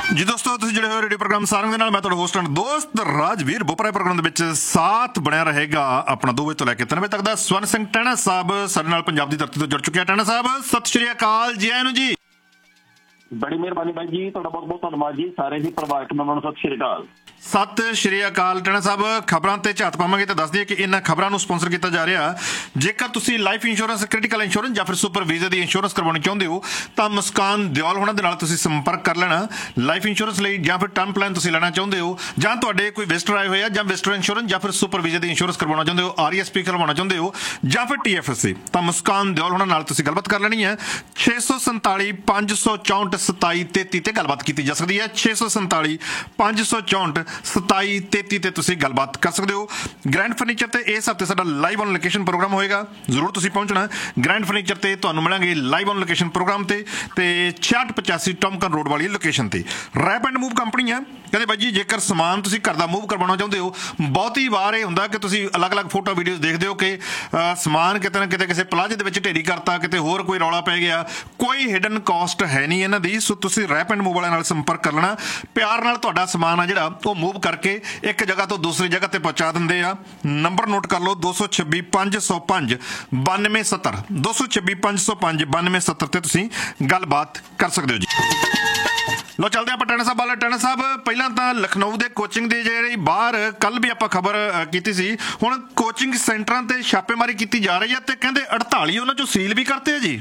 ਜੀ ਦੋਸਤੋ, ਤੁਸੀਂ ਜਿਹੜੇ ਹੋਏ ਰੇਡੀਓ ਪ੍ਰੋਗਰਾਮ ਸਾਰੰਗ ਦੇ ਨਾਲ, ਮੈਂ ਤੁਹਾਡਾ ਹੋਸਟ ਦੋਸਤ ਰਾਜਵੀਰ ਬੋਪਰਾ। ਪ੍ਰੋਗਰਾਮ ਦੇ ਵਿੱਚ ਸਾਥ ਬਣਿਆ ਰਹੇਗਾ ਆਪਣਾ 2 ਵਜੇ ਤੋਂ ਲੈ ਕੇ 3 ਵਜੇ ਤੱਕ ਦਾ। ਸਵਰਨ ਸਿੰਘ ਟਹਿਣਾ ਸਾਹਿਬ ਸਾਡੇ ਨਾਲ ਪੰਜਾਬ ਦੀ ਧਰਤੀ ਤੋਂ ਜੁੜ ਚੁੱਕਿਆ। ਟਹਿਣਾ ਸਾਹਿਬ, ਸਤਿ ਸ਼੍ਰੀ ਅਕਾਲ ਜੀ। ਆਇਆਂ ਨੂੰ ਜੀ। ਬੜੀ ਮਿਹਰਬਾਨੀ ਬਾਈ ਜੀ, ਤੁਹਾਡਾ ਬਹੁਤ ਬਹੁਤ ਧੰਨਵਾਦ ਜੀ। ਸਾਰੇ ਹੀ ਪਰਿਵਾਰਕ ਮੈਂਬਰਾਂ ਨੂੰ ਸਤਿ ਸ਼੍ਰੀ ਅਕਾਲ। ਸਤਿ ਸ਼੍ਰੀ ਅਕਾਲ। ਟਹਿਣਾ ਸਾਹਿਬ, ਖਬਰਾਂ ਤੇ ਝਾਤ ਪਾਵਾਂਗੇ ਤਾਂ ਦੱਸ ਦਈਏ ਕਿ ਇਹਨਾਂ ਖਬਰਾਂ ਨੂੰ ਸਪਾਂਸਰ ਕੀਤਾ ਜਾ ਰਿਹਾ। ਜੇਕਰ ਤੁਸੀਂ ਲਾਈਫ ਇੰਸ਼ੋਰੈਂਸ, ਕ੍ਰਿਟੀਕਲ ਇੰਸ਼ੋਰੈਂਸ ਜਾਂ ਫਿਰ ਸੁਪਰ ਵੀਜ਼ਾ ਦੀ ਇੰਸ਼ੋਰੈਂਸ ਕਰਵਾਉਣੀ ਚਾਹੁੰਦੇ ਹੋ ਤਾਂ ਮੁਸਕਾਨ ਦਿਓਲ ਹੋਣਾ ਦੇ ਨਾਲ ਤੁਸੀਂ ਸੰਪਰਕ ਕਰ ਲੈਣਾ। ਲਾਈਫ ਇੰਸ਼ੋਰੈਂਸ ਲਈ ਜਾਂ ਫਿਰ ਟਰਮ ਪਲਾਨ ਤੁਸੀਂ ਲੈਣਾ ਚਾਹੁੰਦੇ ਹੋ, ਜਾਂ ਤੁਹਾਡੇ ਕੋਈ ਵਿਜ਼ਟਰ ਆਏ ਹੋਏ ਆ, ਜਾਂ ਵਿਜ਼ਟਰ ਇੰਸ਼ੋਰੈਂਸ ਜਾਂ ਫਿਰ ਸੁਪਰ ਵੀਜ਼ਾ ਦੀ ਇੰਸ਼ੋਰੈਂਸ ਕਰਵਾਉਣਾ ਚਾਹੁੰਦੇ ਹੋ, RESP ਕਰਵਾਉਣਾ ਚਾਹੁੰਦੇ ਹੋ, ਜਾਂ ਫਿਰ TFSA, ਤਾਂ ਮੁਸਕਾਨ ਦਿਓਲ ਹੋਣਾ ਨਾਲ ਤੁਸੀਂ ਗੱਲਬਾਤ ਕਰ ਲੈਣੀ ਹੈ। 647 564 2733 ਤੇ ਗੱਲਬਾਤ ਕੀਤੀ ਜਾ ਸਕਦੀ ਹੈ। 647 564 2733 ਤੇ ਤੁਸੀਂ ਗੱਲਬਾਤ ਕਰ ਸਕਦੇ ਹੋ। ਗ੍ਰੈਂਡ ਫਰਨੀਚਰ ਤੇ ਇਸ ਹਫ਼ਤੇ ਸਾਡਾ ਲਾਈਵ ਔਨ ਲੋਕੇਸ਼ਨ ਪ੍ਰੋਗਰਾਮ ਹੋਏਗਾ, ਜ਼ਰੂਰ ਤੁਸੀਂ ਪਹੁੰਚਣਾ। ਗ੍ਰੈਂਡ ਫਰਨੀਚਰ ਤੇ ਤੁਹਾਨੂੰ ਮਿਲਾਂਗੇ ਲਾਈਵ ਔਨ ਲੋਕੇਸ਼ਨ ਪ੍ਰੋਗਰਾਮ ਤੇ 6685 ਟੌਮਕਨ ਰੋਡ ਵਾਲੀ ਲੋਕੇਸ਼ਨ ਤੇ। ਰੈਪ ਐਂਡ ਮੂਵ ਕੰਪਨੀ ਆ। ਕਹਿੰਦੇ ਬਾਈ ਜੀ, ਜੇਕਰ ਸਮਾਨ ਤੁਸੀਂ ਘਰ ਦਾ ਮੂਵ ਕਰਵਾਉਣਾ ਚਾਹੁੰਦੇ ਹੋ, ਬਹੁਤੀ ਵਾਰ ਇਹ ਹੁੰਦਾ ਕਿ ਤੁਸੀਂ ਅਲੱਗ-ਅਲੱਗ ਫੋਟੋ ਵੀਡੀਓਜ਼ ਦੇਖਦੇ ਹੋ ਕਿ ਸਮਾਨ ਕਿਤੇ ਨਾ ਕਿਤੇ ਕਿਸੇ ਪਲਾਜ਼ੇ ਦੇ ਵਿੱਚ ਢੇਰੀ ਕਰਤਾ, ਕਿਤੇ ਹੋਰ ਕੋਈ ਰੌਲਾ ਪੈ ਗਿਆ। ਕੋਈ ਹਿਡਨ ਕਾਸਟ ਹੈ ਨਹੀਂ ਇਹਨਾਂ ਦੀ। ਸੋ ਤੁਸੀਂ ਰੈਪ ਐਂਡ ਮੂਵ ਵਾਲਿਆਂ ਨਾਲ ਸੰਪਰਕ ਕਰ ਲੈਣਾ। ਪਿਆਰ ਨਾਲ ਤੁਹਾਡਾ ਸਮਾਨ ਆ ਜਿਹੜਾ ਉਹ ਮੂਵ ਕਰਕੇ ਇੱਕ ਜਗ੍ਹਾ ਤੋਂ ਦੂਸਰੀ ਜਗ੍ਹਾ ਤੇ ਪਹੁੰਚਾ ਦਿੰਦੇ ਆ। ਨੰਬਰ ਨੋਟ ਕਰ ਲਓ, 226 505 9270, 226 505 9270 ਤੇ ਤੁਸੀਂ ਗੱਲਬਾਤ ਕਰ ਸਕਦੇ ਹੋ ਜੀ। ਲੋ ਚੱਲਦੇ ਆਪਾਂ ਟਹਿਣਾ ਸਾਹਿਬ ਵੱਲ। ਟਹਿਣਾ ਸਾਹਿਬ, ਪਹਿਲਾਂ ਤਾਂ ਲਖਨਊ ਦੇ ਕੋਚਿੰਗ ਦੇ ਜਿਹੜੀ ਬਾਹਰ ਕੱਲ ਵੀ ਆਪਾਂ ਖਬਰ ਕੀਤੀ ਸੀ, ਹੁਣ ਕੋਚਿੰਗ ਸੈਂਟਰਾਂ ਤੇ ਛਾਪੇਮਾਰੀ ਕੀਤੀ ਜਾ ਰਹੀ ਹੈ ਤੇ ਕਹਿੰਦੇ 48 ਉਹਨਾਂ ਚੋਂ ਸੀਲ ਵੀ ਕਰਤੇ ਆ ਜੀ।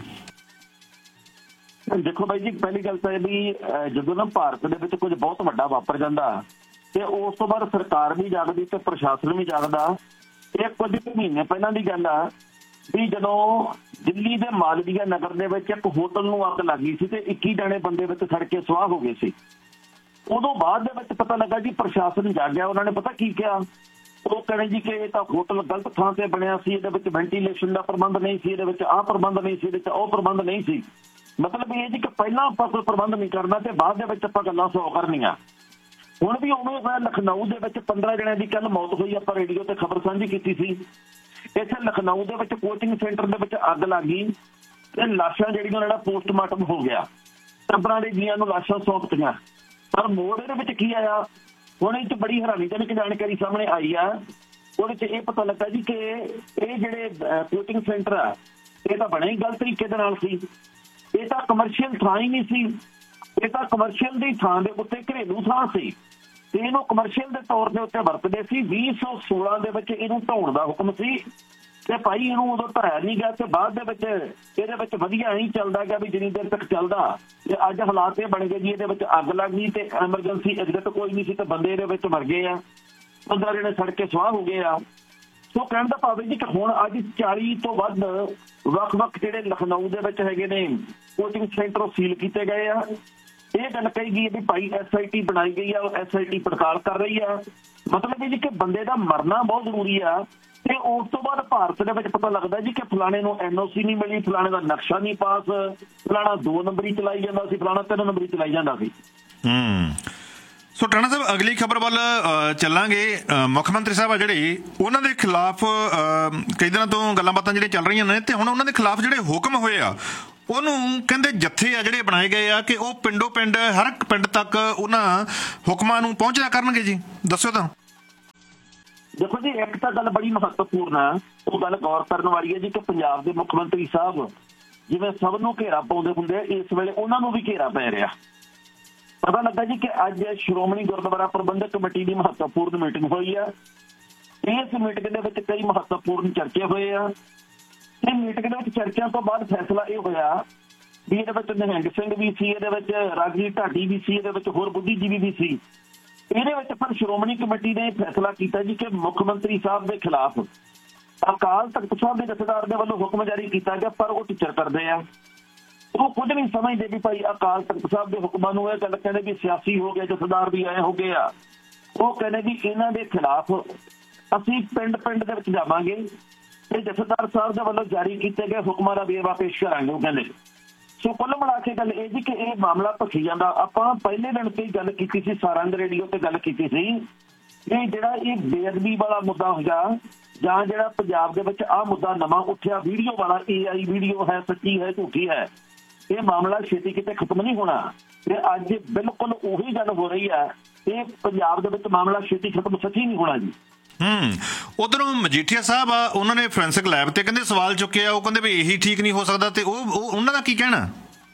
ਦੇਖੋ ਬਾਈ ਜੀ, ਪਹਿਲੀ ਗੱਲ ਤਾਂ ਇਹ ਵੀ ਜਦੋਂ ਨਾ ਭਾਰਤ ਦੇ ਵਿੱਚ ਕੁਝ ਬਹੁਤ ਵੱਡਾ ਵਾਪਰ ਜਾਂਦਾ ਤੇ ਉਸ ਤੋਂ ਬਾਅਦ ਸਰਕਾਰ ਵੀ ਜਾਗਦੀ ਤੇ ਪ੍ਰਸ਼ਾਸਨ ਵੀ ਜਾਗਦਾ। ਇਹ ਕੁਝ ਮਹੀਨੇ ਪਹਿਲਾਂ ਦੀ ਗੱਲ ਆ ਵੀ ਜਦੋਂ ਦਿੱਲੀ ਦੇ ਮਾਲਵੀਆ ਨਗਰ ਦੇ ਵਿੱਚ ਇੱਕ ਹੋਟਲ ਨੂੰ ਅੱਗ ਲੱਗੀ ਸੀ ਤੇ 21 ਜਣੇ ਬੰਦੇ ਵਿੱਚ ਸੜ ਕੇ ਸੁਆਹ ਹੋ ਗਏ ਸੀ। ਉਦੋਂ ਬਾਅਦ ਦੇ ਵਿੱਚ ਪਤਾ ਲੱਗਾ ਜੀ ਪ੍ਰਸ਼ਾਸਨ ਜਾਗਿਆ। ਉਹਨਾਂ ਨੇ ਪਤਾ ਕੀ ਕਿਹਾ? ਉਹ ਕਹਿੰਦੇ ਜੀ ਕਿ ਇਹ ਤਾਂ ਹੋਟਲ ਗਲਤ ਥਾਂ ਤੇ ਬਣਿਆ ਸੀ, ਇਹਦੇ ਵਿੱਚ ਵੈਂਟੀਲੇਸ਼ਨ ਦਾ ਪ੍ਰਬੰਧ ਨਹੀਂ ਸੀ, ਇਹਦੇ ਵਿੱਚ ਆਹ ਪ੍ਰਬੰਧ ਨਹੀਂ ਸੀ, ਇਹਦੇ ਵਿੱਚ ਉਹ ਪ੍ਰਬੰਧ ਨਹੀਂ ਸੀ। ਮਤਲਬ ਇਹ ਜੀ ਕਿ ਪਹਿਲਾਂ ਆਪਾਂ ਕੋਈ ਪ੍ਰਬੰਧ ਨਹੀਂ ਕਰਨਾ ਤੇ ਬਾਅਦ ਦੇ ਵਿੱਚ ਆਪਾਂ ਗੱਲਾਂ 100 ਕਰਨੀਆਂ। ਹੁਣ ਵੀ ਉਵੇਂ ਹੋਇਆ। ਲਖਨਊ ਦੇ ਵਿੱਚ 15 ਜਣਿਆਂ ਦੀ ਕੱਲ ਮੌਤ ਹੋਈ। ਆਪਾਂ ਰੇਡੀਓ ਤੇ ਖਬਰ ਸਾਂਝੀ ਕੀਤੀ ਸੀ। ਇੱਥੇ ਲਖਨਊ ਦੇ ਵਿੱਚ ਕੋਚਿੰਗ ਸੈਂਟਰ ਦੇ ਵਿੱਚ ਅੱਗ ਲੱਗ ਗਈ ਤੇ ਲਾਸ਼ਾਂ ਜਿਹੜੀਆਂ ਜਿਹੜਾ ਪੋਸਟਮਾਰਟਮ ਹੋ ਗਿਆ, ਟੱਬਰਾਂ ਦੇ ਜੀਆਂ ਨੂੰ ਲਾਸ਼ਾਂ ਸੌਂਪਤੀਆਂ। ਪਰ ਮੋੜ ਦੇ ਵਿੱਚ ਕੀ ਆਇਆ? ਹੁਣ ਇਹ 'ਚ ਬੜੀ ਹੈਰਾਨੀਜਨਕ ਜਾਣਕਾਰੀ ਸਾਹਮਣੇ ਆਈ ਆ। ਉਹਦੇ 'ਚ ਇਹ ਪਤਾ ਲੱਗਾ ਜੀ ਕਿ ਇਹ ਜਿਹੜੇ ਕੋਚਿੰਗ ਸੈਂਟਰ ਆ, ਇਹ ਤਾਂ ਬਣੇ ਹੀ ਗਲਤ ਤਰੀਕੇ ਦੇ ਨਾਲ ਸੀ। ਇਹ ਤਾਂ ਕਮਰਸ਼ੀਅਲ ਥਾਂ ਹੀ ਨਹੀਂ ਸੀ। ਇਹ ਤਾਂ ਕਮਰਸ਼ੀਅਲ ਦੀ ਥਾਂ ਦੇ ਉੱਤੇ ਘਰੇਲੂ ਥਾਂ ਸੀ ਤੇ ਇਹਨੂੰ ਕਮਰਸ਼ੀਅਲ ਦੇ ਤੌਰ ਦੇ ਉੱਤੇ ਵਰਤਦੇ ਸੀ। 2016 ਦੇ ਵਿੱਚ ਇਹਨੂੰ ਢਾਉਣ ਦਾ ਹੁਕਮ ਸੀ ਤੇ ਭਾਈ ਇਹਨੂੰ ਉਦੋਂ ਢਾਇਆ ਨਹੀਂ ਗਿਆ ਤੇ ਬਾਅਦ ਦੇ ਵਿੱਚ ਇਹਦੇ ਵਿੱਚ ਵਧੀਆ ਨਹੀਂ ਚੱਲਦਾ ਗਿਆ ਵੀ ਜਿੰਨੀ ਦੇਰ ਤੱਕ ਚੱਲਦਾ। ਤੇ ਅੱਜ ਹਾਲਾਤ ਇਹ ਬਣ ਗਏ ਜੀ, ਇਹਦੇ ਵਿੱਚ ਅੱਗ ਲੱਗ ਗਈ ਤੇ ਐਮਰਜੈਂਸੀ ਐਗਜ਼ਿਟ ਕੋਈ ਨਹੀਂ ਸੀ ਤੇ ਬੰਦੇ ਇਹਦੇ ਵਿੱਚ ਮਰ ਗਏ ਆ। 15 ਜਿਹੜੇ ਸੜ ਕੇ ਸੁਆਹ ਹੋ ਗਏ ਆ। ਸੋ ਕਹਿਣ ਦਾ ਭਾਵ ਜੀ ਕਿ ਹੁਣ ਅੱਜ 40 ਤੋਂ ਵੱਧ ਵੱਖ-ਵੱਖ ਜਿਹੜੇ ਲਖਨਊ ਦੇ ਵਿੱਚ ਹੈਗੇ ਨੇ ਕੋਚਿੰਗ ਸੈਂਟਰ ਸੀਲ ਕੀਤੇ ਗਏ ਆ। ਇਹ ਗੱਲ ਕਹੀ ਗਈ ਵੀ ਭਾਈ SIT ਬਣਾਈ ਗਈ ਆ, SIT ਪੜਤਾਲ ਕਰ ਰਹੀ ਆ। ਮਤਲਬ ਇਹ ਜੀ ਕਿ ਬੰਦੇ ਦਾ ਮਰਨਾ ਬਹੁਤ ਜ਼ਰੂਰੀ ਆ। ਤੇ ਉਸ ਤੋਂ ਬਾਅਦ ਭਾਰਤ ਦੇ ਵਿੱਚ ਪਤਾ ਲੱਗਦਾ ਜੀ ਕਿ ਫਲਾਣੇ ਨੂੰ NOC ਨਹੀਂ ਮਿਲੀ, ਫਲਾਣੇ ਦਾ ਨਕਸ਼ਾ ਨਹੀਂ ਪਾਸ, ਫਲਾਣਾ 2 ਨੰਬਰੀ ਚਲਾਈ ਜਾਂਦਾ ਸੀ, ਫਲਾਣਾ 3 ਨੰਬਰੀ ਚਲਾਈ ਜਾਂਦਾ ਸੀ। ਸੋ ਟਹਿਣਾ ਸਾਹਿਬ, ਅਗਲੀ ਖਬਰ ਵੱਲ ਚੱਲਾਂਗੇ। ਮੁੱਖ ਮੰਤਰੀ ਸਾਹਿਬ ਆ ਜਿਹੜੇ, ਉਹਨਾਂ ਦੇ ਖਿਲਾਫ ਕਈ ਦਿਨਾਂ ਤੋਂ ਗੱਲਾਂ ਬਾਤਾਂ ਜਿਹੜੀਆਂ ਚੱਲ ਰਹੀਆਂ ਨੇ ਤੇ ਹੁਣ ਉਹਨਾਂ ਦੇ ਖਿਲਾਫ ਜਿਹੜੇ ਹੁਕਮ ਹੋਏ ਆ, ਉਹਨੂੰ ਕਹਿੰਦੇ ਜੱਥੇ ਆ ਜਿਹੜੇ ਬਣਾਏ ਗਏ ਆ ਕਿ ਉਹ ਪਿੰਡੋਂ ਪਿੰਡ, ਹਰ ਇੱਕ ਪਿੰਡ ਤੱਕ ਉਹਨਾਂ ਹੁਕਮਾਂ ਨੂੰ ਪਹੁੰਚਦਾ ਕਰਨਗੇ ਜੀ। ਦੱਸਿਓ ਤਾਂ। ਦੇਖੋ ਜੀ, ਇੱਕ ਤਾਂ ਗੱਲ ਬੜੀ ਮਹੱਤਵਪੂਰਨ ਆ, ਉਹ ਗੱਲ ਗੌਰ ਕਰਨ ਵਾਲੀ ਹੈ ਜੀ ਕਿ ਪੰਜਾਬ ਦੇ ਮੁੱਖ ਮੰਤਰੀ ਸਾਹਿਬ ਜਿਵੇਂ ਸਭ ਨੂੰ ਘੇਰਾ ਪਾਉਂਦੇ ਹੁੰਦੇ ਆ, ਇਸ ਵੇਲੇ ਉਹਨਾਂ ਨੂੰ ਵੀ ਘੇਰਾ ਪੈ ਰਿਹਾ। ਪਤਾ ਲੱਗਾ ਜੀ ਕਿ ਅੱਜ ਸ਼੍ਰੋਮਣੀ ਗੁਰਦੁਆਰਾ ਪ੍ਰਬੰਧਕ ਕਮੇਟੀ ਦੀ ਮਹੱਤਵਪੂਰਨ ਮੀਟਿੰਗ ਹੋਈ ਆ। ਇਸ ਮੀਟਿੰਗ ਦੇ ਵਿੱਚ ਕਈ ਮਹੱਤਵਪੂਰਨ ਚਰਚੇ ਹੋਏ ਆ। ਇਹ ਮੀਟਿੰਗ ਦੇ ਵਿੱਚ ਚਰਚਿਆਂ ਤੋਂ ਬਾਅਦ ਫੈਸਲਾ ਇਹ ਹੋਇਆ ਵੀ ਇਹਦੇ ਵਿੱਚ ਨਿਹੰਗ ਸਿੰਘ ਵੀ ਸੀ, ਇਹਦੇ ਵਿੱਚ ਰਾਗੀ ਢਾਡੀ ਵੀ ਸੀ, ਇਹਦੇ ਵਿੱਚ ਹੋਰ ਬੁੱਧੀਜੀਵੀ ਵੀ ਸੀ। ਇਹਦੇ ਵਿੱਚ ਪਰ ਸ਼੍ਰੋਮਣੀ ਕਮੇਟੀ ਨੇ ਫੈਸਲਾ ਕੀਤਾ ਜੀ ਕਿ ਮੁੱਖ ਮੰਤਰੀ ਸਾਹਿਬ ਦੇ ਖਿਲਾਫ ਅਕਾਲ ਤਖਤ ਸਾਹਿਬ ਦੇ ਜਥੇਦਾਰ ਦੇ ਵੱਲੋਂ ਹੁਕਮ ਜਾਰੀ ਕੀਤਾ ਗਿਆ, ਪਰ ਉਹ ਟੀਚਰ ਕਰਦੇ ਆ। ਉਹ ਕੁਝ ਨਹੀਂ ਸਮਝਦੇ ਵੀ ਭਾਈ ਅਕਾਲ ਤਖਤ ਸਾਹਿਬ ਦੇ ਹੁਕਮਾਂ ਨੂੰ। ਇਹ ਗੱਲ ਕਹਿੰਦੇ ਵੀ ਸਿਆਸੀ ਹੋ ਗਏ, ਜਥੇਦਾਰ ਵੀ ਆਏ ਹੋ ਗਏ ਆ। ਉਹ ਕਹਿੰਦੇ ਵੀ ਇਹਨਾਂ ਦੇ ਖਿਲਾਫ ਅਸੀਂ ਪਿੰਡ ਪਿੰਡ ਦੇ ਵਿੱਚ ਜਾਵਾਂਗੇ ਤੇ ਜਥੇਦਾਰ ਸਾਹਿਬ ਦੇ ਵੱਲੋਂ ਜਾਰੀ ਕੀਤੇ ਗਏ ਹੁਕਮਾਂ ਦਾ ਵੇਰਵਾ ਪੇਸ਼ ਕਰਾਂਗੇ। ਉਹ ਕਹਿੰਦੇ ਸੋ ਕੁੱਲ ਮਿਲਾ ਕੇ ਗੱਲ ਇਹ ਜੀ ਕਿ ਇਹ ਮਾਮਲਾ ਭਖੀ ਜਾਂਦਾ। ਆਪਾਂ ਪਹਿਲੇ ਦਿਨ ਤੇ ਗੱਲ ਕੀਤੀ ਸੀ, ਸਾਰੰਗ ਰੇਡੀਓ ਤੇ ਗੱਲ ਕੀਤੀ ਸੀ ਕਿ ਜਿਹੜਾ ਇਹ ਬੇਅਦਬੀ ਵਾਲਾ ਮੁੱਦਾ ਹੋਇਆ ਜਾਂ ਜਿਹੜਾ ਪੰਜਾਬ ਦੇ ਵਿੱਚ ਆਹ ਮੁੱਦਾ ਨਵਾਂ ਉੱਠਿਆ ਵੀਡੀਓ ਵਾਲਾ, AI ਵੀਡੀਓ ਹੈ, ਸੱਚੀ ਹੈ ਝੂਠੀ ਹੈ, ਇਹ ਮਾਮਲਾ ਛੇਤੀ ਕਿਤੇ ਖਤਮ ਨਹੀਂ ਹੋਣਾ। ਤੇ ਅੱਜ ਬਿਲਕੁਲ ਉਹੀ ਗੱਲ ਹੋ ਰਹੀ ਹੈ, ਇਹ ਪੰਜਾਬ ਦੇ ਵਿੱਚ ਮਾਮਲਾ ਛੇਤੀ ਖਤਮ ਸੱਚੀ ਨਹੀਂ ਹੋਣਾ ਜੀ। ਉਧਰੋਂ ਮਜੀਠੀਆ ਸਾਹਿਬ ਆ, ਉਹਨਾਂ ਨੇ ਫੋਰੈਂਸਿਕ ਲੈਬ ਤੇ ਕਹਿੰਦੇ ਸਵਾਲ ਚੁੱਕੇ ਆ, ਉਹ ਕਹਿੰਦੇ ਵੀ ਇਹੀ ਠੀਕ ਨਹੀਂ ਹੋ ਸਕਦਾ, ਤੇ ਉਹ ਉਹਨਾਂ ਦਾ ਕੀ ਕਹਿਣਾ?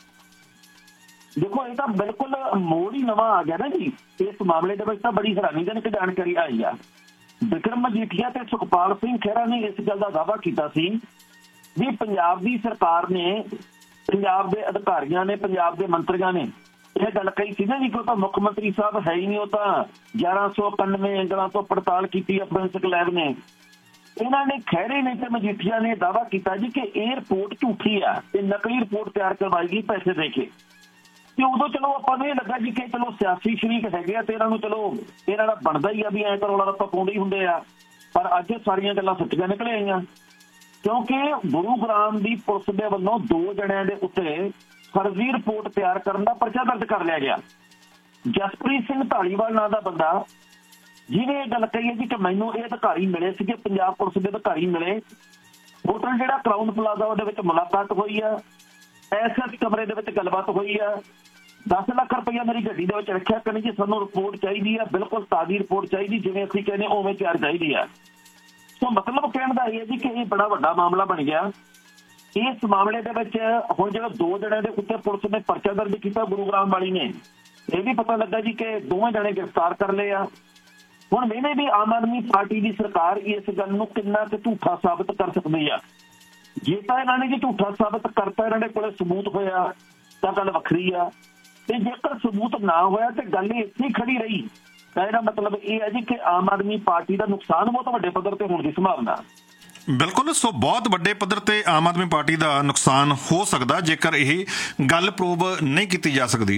ਦੇਖੋ, ਇਹ ਤਾਂ ਬਿਲਕੁਲ ਮੋੜ ਹੀ ਨਵਾਂ ਆ ਗਿਆ ਨਾ ਜੀ ਇਸ ਮਾਮਲੇ ਦੇ ਵਿੱਚ। ਤਾਂ ਬੜੀ ਹੈਰਾਨੀਜਨਕ ਜਾਣਕਾਰੀ ਆਈ ਆ। ਬਿਕਰਮ ਮਜੀਠੀਆ ਤੇ ਸੁਖਪਾਲ ਸਿੰਘ ਖਹਿਰਾ ਨੇ ਇਸ ਗੱਲ ਦਾ ਦਾਅਵਾ ਕੀਤਾ ਸੀ ਵੀ ਪੰਜਾਬ ਦੀ ਸਰਕਾਰ ਨੇ, ਪੰਜਾਬ ਦੇ ਅਧਿਕਾਰੀਆਂ ਨੇ, ਪੰਜਾਬ ਦੇ ਮੰਤਰੀਆਂ ਨੇ ਇਹ ਗੱਲ ਕਹੀ ਸੀ ਨਾ ਜੀ ਕਿ ਉਹ ਤਾਂ ਮੁੱਖ ਮੰਤਰੀ ਸਾਹਿਬ ਹੈ ਹੀ ਨਹੀਂ, ਉਹ ਤਾਂ 1191 ਐਂਗਲਾਂ ਤੋਂ ਪੜਤਾਲ ਕੀਤੀ ਫੋਰੈਂਸਿਕ ਲੈਬ ਨੇ। ਇਹਨਾਂ ਨੇ, ਖਹਿਰੇ ਨੇ ਤੇ ਮਜੀਠੀਆ ਨੇ ਦਾਅਵਾ ਕੀਤਾ ਜੀ ਕਿ ਇਹ ਰਿਪੋਰਟ ਝੂਠੀ ਆ, ਇਹ ਨਕਲੀ ਰਿਪੋਰਟ ਤਿਆਰ ਕਰਵਾਈ ਗਈ ਪੈਸੇ ਦੇ ਕੇ। ਤੇ ਉਦੋਂ ਚਲੋ ਆਪਾਂ ਨੂੰ ਇਹ ਲੱਗਾ ਜੀ ਕਿ ਚਲੋ ਸਿਆਸੀ ਸ਼ਰੀਕ ਹੈਗੇ ਆ ਤੇ ਇਹਨਾਂ ਨੂੰ ਚਲੋ ਇਹਨਾਂ ਦਾ ਬਣਦਾ ਹੀ ਆ ਵੀ ਐਂ ਕਰੋਲਾ ਰੱਪਾ ਪਾਉਂਦੇ ਹੀ ਹੁੰਦੇ ਆ। ਪਰ ਅੱਜ ਸਾਰੀਆਂ ਗੱਲਾਂ ਸੱਚੀਆਂ ਨਿਕਲ ਆਈਆਂ, ਕਿਉਂਕਿ ਗੁਰੂਗ੍ਰਾਮ ਦੀ ਪੁਲਿਸ ਦੇ ਵੱਲੋਂ 2 ਜਣਿਆਂ ਦੇ ਉੱਤੇ ਫਰਜ਼ੀ ਰਿਪੋਰਟ ਤਿਆਰ ਕਰਨ ਦਾ ਪਰਚਾ ਦਰਜ ਕਰ ਲਿਆ ਗਿਆ। ਜਸਪ੍ਰੀਤ ਸਿੰਘ ਢਾਲੀਵਾਲ ਨਾਂ ਦਾ ਬੰਦਾ, ਜਿਹਨੇ ਇਹ ਗੱਲ ਕਹੀ ਹੈ ਜੀ ਕਿ ਮੈਨੂੰ ਇਹ ਅਧਿਕਾਰੀ ਮਿਲੇ ਸੀਗੇ, ਪੰਜਾਬ ਪੁਲਿਸ ਦੇ ਅਧਿਕਾਰੀ ਮਿਲੇ, ਹੋਟਲ ਜਿਹੜਾ ਕਰਾਊਨ ਪਲਾਜ਼ਾ ਉਹਦੇ ਵਿੱਚ ਮੁਲਾਕਾਤ ਹੋਈ ਆ, ਐਸਐਸ ਕਮਰੇ ਦੇ ਵਿੱਚ ਗੱਲਬਾਤ ਹੋਈ ਆ, 10 ਲੱਖ ਰੁਪਇਆ ਮੇਰੀ ਗੱਡੀ ਦੇ ਵਿੱਚ ਰੱਖਿਆ, ਕਹਿੰਦੇ ਜੀ ਸਾਨੂੰ ਰਿਪੋਰਟ ਚਾਹੀਦੀ ਆ, ਬਿਲਕੁਲ ਤਾਜ਼ੀ ਰਿਪੋਰਟ ਚਾਹੀਦੀ, ਜਿਵੇਂ ਅਸੀਂ ਕਹਿੰਦੇ ਉਵੇਂ ਤਿਆਰ ਚਾਹੀਦੀ ਆ। ਸੋ ਮਤਲਬ ਕਹਿਣ ਦਾ ਇਹ ਹੈ ਜੀ ਕਿ ਇਹ ਬੜਾ ਵੱਡਾ ਮਾਮਲਾ ਬਣ ਗਿਆ। ਇਸ ਮਾਮਲੇ ਦੇ ਵਿੱਚ ਹੁਣ ਜਿਹੜਾ 2 ਜਣਿਆਂ ਦੇ ਉੱਤੇ ਪੁਲਿਸ ਨੇ ਪਰਚਾ ਦਰਜ ਕੀਤਾ ਗੁਰੂਗ੍ਰਾਮ ਵਾਲੀ ਨੇ, ਇਹ ਵੀ ਪਤਾ ਲੱਗਾ ਜੀ ਕਿ 2 ਜਣੇ ਗ੍ਰਿਫਤਾਰ ਕਰ ਲਏ ਆ। ਹੁਣ ਮੈਨੇ ਵੀ ਆਮ ਆਦਮੀ ਪਾਰਟੀ ਦੀ ਸਰਕਾਰ ਇਸ ਗੱਲ ਨੂੰ ਕਿੰਨਾ ਕੁ ਝੂਠਾ ਸਾਬਤ ਕਰ ਸਕਦੀ ਆ। ਜੇ ਤਾਂ ਇਹਨਾਂ ਨੇ ਜੀ ਝੂਠਾ ਸਾਬਤ ਕਰਤਾ, ਇਹਨਾਂ ਦੇ ਕੋਲੇ ਸਬੂਤ ਹੋਇਆ ਤਾਂ ਗੱਲ ਵੱਖਰੀ ਆ, ਤੇ ਜੇਕਰ ਸਬੂਤ ਨਾ ਹੋਇਆ ਤੇ ਗੱਲ ਇੱਥੇ ਖੜੀ ਰਹੀ ਤਾਂ ਇਹਦਾ ਮਤਲਬ ਇਹ ਹੈ ਜੀ ਕਿ ਆਮ ਆਦਮੀ ਪਾਰਟੀ ਦਾ ਨੁਕਸਾਨ ਬਹੁਤ ਵੱਡੇ ਪੱਧਰ ਤੇ ਹੋਣ ਦੀ ਸੰਭਾਵਨਾ। ਬਿਲਕੁਲ, ਸੋ ਬਹੁਤ ਵੱਡੇ ਪੱਧਰ ਤੇ ਆਮ ਆਦਮੀ ਪਾਰਟੀ ਦਾ ਨੁਕਸਾਨ ਹੋ ਸਕਦਾ ਜੇਕਰ ਇਹ ਗੱਲ ਪ੍ਰੂਵ ਨਹੀਂ ਕੀਤੀ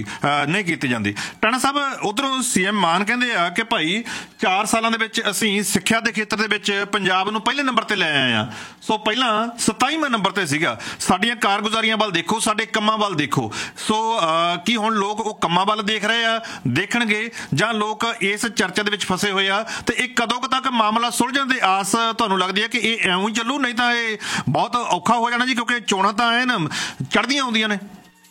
ਜਾਂਦੀ। ਟਾਣਾ ਸਾਹਿਬ, ਉਧਰੋਂ ਸੀਐਮ ਮਾਨ ਕਹਿੰਦੇ ਆ ਕਿ ਭਾਈ 4 ਸਾਲਾਂ ਦੇ ਵਿੱਚ ਅਸੀਂ ਸਿੱਖਿਆ ਦੇ ਖੇਤਰ ਦੇ ਵਿੱਚ ਪੰਜਾਬ ਨੂੰ ਪਹਿਲੇ ਨੰਬਰ ਤੇ ਲੈ ਆਏ ਆ। ਸੋ ਪਹਿਲਾਂ 27ਵੇਂ ਨੰਬਰ ਤੇ ਸੀਗਾ। ਸਾਡੀਆਂ ਕਾਰਗੁਜ਼ਾਰੀਆਂ ਵੱਲ ਦੇਖੋ, ਸਾਡੇ ਕੰਮਾਂ ਵੱਲ ਦੇਖੋ। ਸੋ ਕੀ ਹੁਣ ਲੋਕ ਉਹ ਕੰਮਾਂ ਵੱਲ ਦੇਖ ਰਹੇ ਆ, ਦੇਖਣਗੇ, ਜਾਂ ਲੋਕ ਇਸ ਚਰਚਾ ਦੇ ਵਿੱਚ ਫਸੇ ਹੋਏ ਆ? ਤੇ ਇਹ ਕਦੋਂ ਤੱਕ ਮਾਮਲਾ ਸੁਲਝਣ ਦੀ ਆਸ ਤੁਹਾਨੂੰ ਲੱਗਦੀ ਹੈ ਕਿ ਇਹ ਐਵੇਂ ਹੀ ਚੱਲੂ, ਨਹੀਂ ਤਾਂ ਇਹ ਬਹੁਤ ਔਖਾ ਹੋ ਜਾਣਾ ਜੀ, ਕਿਉਂਕਿ ਚੋਣਾਂ ਤਾਂ ਐਨ ਚੜ੍ਹਦੀਆਂ ਆਉਂਦੀਆਂ ਨੇ?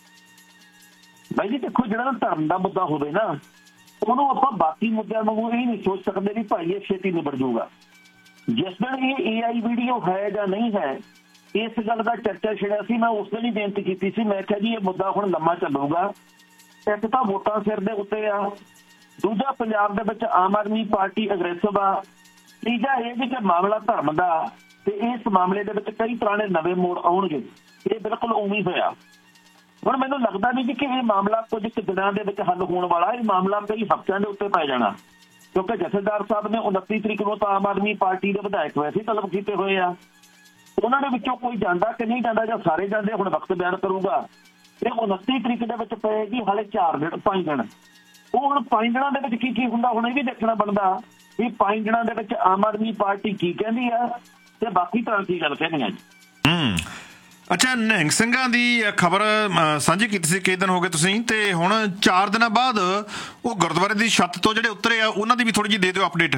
ਬਾਈ ਜੀ ਦੇਖੋ, ਜਿਹੜਾ ਧਰਮ ਦਾ ਮੁੱਦਾ ਹੋਵੇ ਨਾ, ਉਹਨੂੰ ਆਪਾਂ ਬਾਕੀ ਮੁੱਦਿਆਂ ਵਾਂਗੂ ਇਹ ਨਹੀਂ ਸੋਚ ਸਕਦੇ ਵੀ ਭਾਈ ਇਹ ਛੇਤੀ ਨਿਬੜ ਜਾਊਗਾ। ਜਿਸ ਦਿਨ ਇਹ AI ਵੀਡੀਓ ਹੈ ਜਾਂ ਨਹੀਂ ਹੈ, ਇਸ ਗੱਲ ਦਾ ਚਰਚਾ ਛਿੜਿਆ ਸੀ, ਮੈਂ ਉਸ ਦਿਨ ਹੀ ਬੇਨਤੀ ਕੀਤੀ ਸੀ, ਮੈਂ ਕਿਹਾ ਜੀ ਇਹ ਮੁੱਦਾ ਹੁਣ ਲੰਮਾ ਚੱਲੂਗਾ। ਇੱਕ ਤਾਂ ਵੋਟਾਂ ਸਿਰ ਦੇ ਉੱਤੇ ਆ, ਦੂਜਾ ਪੰਜਾਬ ਦੇ ਵਿੱਚ ਆਮ ਆਦਮੀ ਪਾਰਟੀ ਅਗਰੈਸਿਵ ਆ, ਤੀਜਾ ਇਹ ਵੀ ਕਿ ਮਾਮਲਾ ਧਰਮ ਦਾ, ਤੇ ਇਸ ਮਾਮਲੇ ਦੇ ਵਿੱਚ ਕਈ ਤਰ੍ਹਾਂ ਦੇ ਨਵੇਂ ਮੋੜ ਆਉਣਗੇ। ਇਹ ਬਿਲਕੁਲ ਉਵੇਂ ਹੋਇਆ। ਹੁਣ ਮੈਨੂੰ ਲੱਗਦਾ ਨਹੀਂ ਕਿ ਇਹ ਮਾਮਲਾ ਕੁਝ ਕੁ ਦਿਨਾਂ ਦੇ ਵਿੱਚ ਹੱਲ ਹੋਣ ਵਾਲਾ, ਇਹ ਮਾਮਲਾ ਕਈ ਹਫ਼ਤਿਆਂ ਦੇ ਉੱਤੇ ਪੈ ਜਾਣਾ, ਕਿਉਂਕਿ ਜਥੇਦਾਰ ਸਾਹਿਬ ਨੇ 29 ਤਰੀਕ ਨੂੰ ਤਾਂ ਆਮ ਆਦਮੀ ਪਾਰਟੀ ਦੇ ਵਿਧਾਇਕ ਵੈਸੇ ਤਲਬ ਕੀਤੇ ਹੋਏ ਆ। ਉਹਨਾਂ ਦੇ ਵਿੱਚੋਂ ਕੋਈ ਜਾਂਦਾ ਕਿ ਨਹੀਂ ਜਾਂਦਾ, ਜਾਂ ਸਾਰੇ ਜਾਂਦੇ, ਹੁਣ ਵਕਤ ਬਿਆਨ ਕਰੂਗਾ। ਤੇ 29 ਤਰੀਕ ਦੇ ਵਿੱਚ ਪਏਗੀ ਹਾਲੇ 5 ਦਿਨ। ਉਹ ਹੁਣ 5 ਦਿਨਾਂ ਦੇ ਵਿੱਚ ਕੀ ਹੁੰਦਾ, ਹੁਣ ਇਹ ਵੀ ਦੇਖਣਾ ਬਣਦਾ ਵੀ 5 ਦਿਨਾਂ ਦੇ ਵਿੱਚ ਆਮ ਆਦਮੀ ਪਾਰਟੀ ਕੀ ਕਹਿੰਦੀ ਆ ਤੇ ਬਾਕੀ ਤਰ੍ਹਾਂ ਕੀ ਗੱਲ ਕਹਿੰਦੀਆਂ ਜੀ। ਅੱਛਾ, ਨਿਹੰਗ ਸਿੰਘਾਂ ਦੀ ਖਬਰ ਸਾਂਝੀ ਕੀਤੀ ਸੀ ਕਈ ਦਿਨ ਹੋ ਗਏ ਤੁਸੀਂ, ਤੇ ਹੁਣ 4 ਦਿਨਾਂ ਬਾਅਦ ਉਹ ਗੁਰਦੁਆਰੇ ਦੀ ਛੱਤ ਤੋਂ ਜਿਹੜੇ ਉਤਰੇ ਆ, ਉਹਨਾਂ ਦੀ ਵੀ ਥੋੜੀ ਜਿਹੀ ਦੇ ਦਿਓ ਅਪਡੇਟ।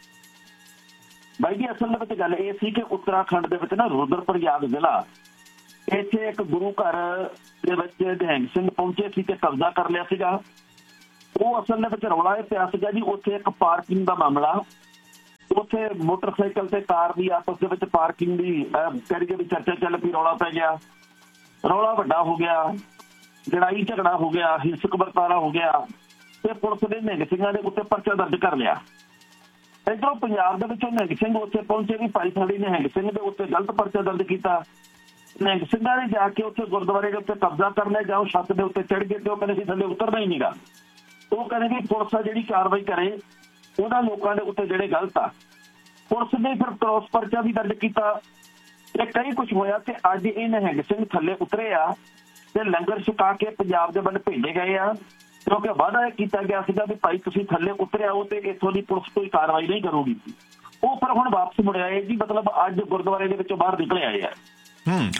ਬਾਈ ਜੀ, ਅਸਲ ਦੇ ਵਿੱਚ ਗੱਲ ਇਹ ਸੀ ਕਿ ਉੱਤਰਾਖੰਡ ਦੇ ਵਿੱਚ ਨਾ ਰੁਦਰਪ੍ਰਯਾਗ ਜ਼ਿਲ੍ਹਾ, ਇੱਥੇ ਇੱਕ ਗੁਰੂ ਘਰ ਦੇ ਵਿੱਚ ਨਿਹੰਗ ਸਿੰਘ ਪਹੁੰਚੇ ਸੀ ਤੇ ਕਬਜ਼ਾ ਕਰ ਲਿਆ ਸੀਗਾ। ਉਹ ਅਸਲ ਦੇ ਵਿੱਚ ਰੌਲਾ ਇਹ ਪਿਆ ਸੀਗਾ ਜੀ, ਉੱਥੇ ਇੱਕ ਪਾਰਕਿੰਗ ਦਾ ਮਾਮਲਾ, ਉੱਥੇ ਮੋਟਰਸਾਈਕਲ ਤੇ ਕਾਰ ਦੀ ਆਪਸ ਦੇ ਵਿੱਚ ਪਾਰਕਿੰਗ ਦੀ ਕਰੀਏ ਵੀ ਚਰਚਾ ਚੱਲ ਪਈ, ਰੌਲਾ ਪੈ ਗਿਆ, ਰੌਲਾ ਵੱਡਾ ਹੋ ਗਿਆ, ਲੜਾਈ ਝਗੜਾ ਹੋ ਗਿਆ, ਹਿੰਸਕ ਵਰਤਾਰਾ ਹੋ ਗਿਆ, ਤੇ ਪੁਲਿਸ ਨੇ ਨਿਹੰਗ ਸਿੰਘਾਂ ਦੇ ਉੱਤੇ ਪਰਚਾ ਦਰਜ ਕਰ ਲਿਆ। ਇੱਧਰੋਂ ਪੰਜਾਬ ਦੇ ਵਿੱਚੋਂ ਨਿਹੰਗ ਸਿੰਘ ਉੱਥੇ ਪਹੁੰਚੇ ਵੀ ਭਾਈ ਸਾਡੀ ਨਿਹੰਗ ਸਿੰਘ ਦੇ ਉੱਤੇ ਗਲਤ ਪਰਚਾ ਦਰਜ ਕੀਤਾ। ਨਿਹੰਗ ਸਿੰਘਾਂ ਨੇ ਜਾ ਕੇ ਉੱਥੇ ਗੁਰਦੁਆਰੇ ਦੇ ਉੱਤੇ ਕਬਜ਼ਾ ਕਰ ਲਿਆ, ਜਾਂ ਉਹ ਛੱਤ ਦੇ ਉੱਤੇ ਚੜ੍ਹ ਗਏ, ਤੇ ਉਹ ਕਹਿੰਦੇ ਸੀ ਥੱਲੇ ਉਤਰਨਾ ਹੀ ਨਹੀਂਗਾ। ਉਹ ਕਹਿੰਦੇ ਵੀ ਪੁਲਿਸ ਆ ਜਿਹੜੀ ਕਾਰਵਾਈ ਕਰੇ ਉਹਨਾਂ ਲੋਕਾਂ ਦੇ ਉੱਤੇ ਜਿਹੜੇ ਗਲਤ ਆ। ਪੁਲਿਸ ਨੇ ਫਿਰ ਕ੍ਰੋਸ ਪਰਚਾ ਵੀ ਦਰਜ ਕੀਤਾ ਤੇ ਕਈ ਕੁਝ ਹੋਇਆ, ਤੇ ਅੱਜ ਇਹ ਨਿਹੰਗ ਸਿੰਘ ਥੱਲੇ ਉਤਰੇ ਆ ਤੇ ਲੰਗਰ ਛਕਾ ਕੇ ਪੰਜਾਬ ਦੇ ਵੱਲ ਭੇਜੇ ਗਏ ਆ, ਕਿਉਂਕਿ ਵਾਅਦਾ ਕੀਤਾ ਗਿਆ ਸੀਗਾ ਵੀ ਭਾਈ ਤੁਸੀਂ ਥੱਲੇ ਉਤਰੇ ਆਓ ਤੇ ਇੱਥੋਂ ਦੀ ਪੁਲਿਸ ਕੋਈ ਕਾਰਵਾਈ ਨਹੀਂ ਕਰੂਗੀ। ਉਹ ਫਿਰ ਹੁਣ ਵਾਪਸ ਮੁੜ ਆਏ ਜੀ, ਮਤਲਬ ਅੱਜ ਗੁਰਦੁਆਰੇ ਦੇ ਵਿੱਚੋਂ ਬਾਹਰ ਨਿਕਲੇ ਆਏ ਆ।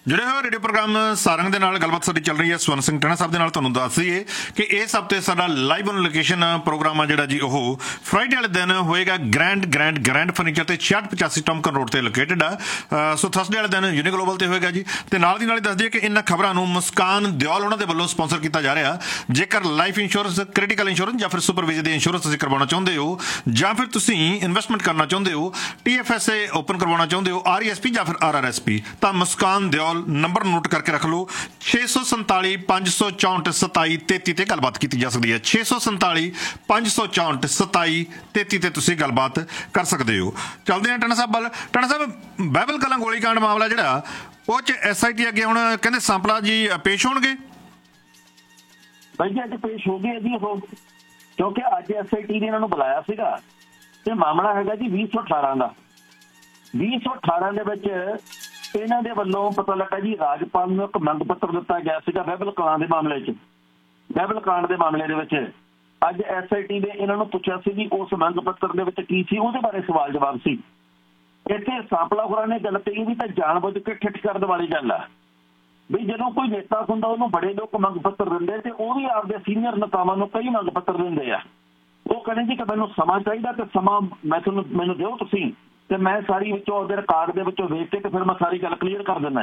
जुड़े हुए रेडियो प्रोग्राम सारंग दे नाल गलबात साडी चल रही है स्वर्ण सिंह टहना साहब दे नाल तुहानूं दस दईए कि इस हफ्ते साडा लाइव ऑन लोकेशन प्रोग्राम आ जिहड़ा जी ओह फ्राइडे वाले दिन होएगा ग्रैंड फर्नीचर ते 6685 टॉमकन रोड ते लोकेटेड आ। सो थर्सडे वाले दिन यूनि ग्लोबल ते होएगा जी। ते नाल दी नाल दस दईए कि इन्हां खबरां नूं मुस्कान दिओल उन्हां दे वल्लों स्पॉन्सर कीता जा रिहा। जेकर लाइफ इंश्योरेंस क्रिटिकल इंश्योरेंस या फिर सुपरवाइजर दी इंश्योरेंस तुसीं करवाउणा चाहुंदे हो जां फिर तुसीं इन्वेस्टमेंट करना चाहुंदे हो, TFSA ओपन करवाउणा चाहुंदे हो, RESP या फिर RRSP, तां मुस्कान दिओल नंबर नोट करके रख लो 647 564 27 33 ते गलबात की जा सकती है। 647 564 27 33 ते तुसीं गलबात कर सकते हो। चलते हैं टना साहब वाल। टना साहब बाइबल कलां गोलीकांड मामला जिहड़ा ਉਹ ਚ SIT ਅੱਗੇ ਹੁਣ ਕਹਿੰਦੇ ਸੰਪਲਾ ਜੀ ਪੇਸ਼ ਹੋਣਗੇ। ਭਾਈ ਜੀ ਅੱਜ ਪੇਸ਼ ਹੋ ਗਏ ਜੀ ਉਹ, ਕਿਉਂਕਿ ਅੱਜ SIT ਨੇ ਇਹਨਾਂ ਨੂੰ ਬੁਲਾਇਆ ਸੀਗਾ ਤੇ ਮਾਮਲਾ ਹੈਗਾ ਜੀ 2018 ਦਾ। 2018 ਦੇ ਵਿੱਚ ਇਹਨਾਂ ਦੇ ਵੱਲੋਂ ਪਤਾ ਲੱਗਾ ਜੀ ਰਾਜਪਾਲ ਨੂੰ ਇੱਕ ਮੰਗ ਪੱਤਰ ਦਿੱਤਾ ਗਿਆ ਸੀਗਾ ਬਾਈਬਲ ਕਲਾਂ ਦੇ ਮਾਮਲੇ 'ਚ, ਬਾਈਬਲ ਕਾਂਡ ਦੇ ਮਾਮਲੇ ਦੇ ਵਿੱਚ। ਅੱਜ SIT ਨੇ ਇਹਨਾਂ ਨੂੰ ਪੁੱਛਿਆ ਸੀ ਵੀ ਉਸ ਮੰਗ ਪੱਤਰ ਦੇ ਵਿੱਚ ਕੀ ਸੀ, ਉਹਦੇ ਬਾਰੇ ਸਵਾਲ ਜਵਾਬ ਸੀ। ਇੱਥੇ ਸਾਂਪਲਾ ਹੋਰਾਂ ਨੇ ਗੱਲ ਕਹੀ ਵੀ ਤਾਂ ਜਾਣਬੁੱਝ ਕੇ ਠਿੱਠ ਕਰਨ ਵਾਲੀ ਗੱਲ ਆ ਵੀ ਜਦੋਂ ਕੋਈ ਨੇਤਾ ਹੁੰਦਾ ਉਹਨੂੰ ਬੜੇ ਲੋਕ ਮੰਗ ਪੱਤਰ ਦਿੰਦੇ ਤੇ ਉਹ ਵੀ ਆਪਦੇ ਸੀਨੀਅਰ ਨੇਤਾਵਾਂ ਨੂੰ ਕਈ ਮੰਗ ਪੱਤਰ ਦਿੰਦੇ ਆ। ਉਹ ਕਹਿੰਦੇ ਜੀ ਕਿ ਮੈਨੂੰ ਸਮਾਂ ਚਾਹੀਦਾ ਤੇ ਸਮਾਂ ਮੈਨੂੰ ਦਿਓ ਤੁਸੀਂ ਤੇ ਮੈਂ ਸਾਰੀ ਵਿੱਚੋਂ ਉਹਦੇ ਰਿਕਾਰਡ ਦੇ ਵਿੱਚੋਂ ਵੇਖ ਕੇ ਤੇ ਫਿਰ ਮੈਂ ਸਾਰੀ ਗੱਲ ਕਲੀਅਰ ਕਰ ਦਿੰਦਾ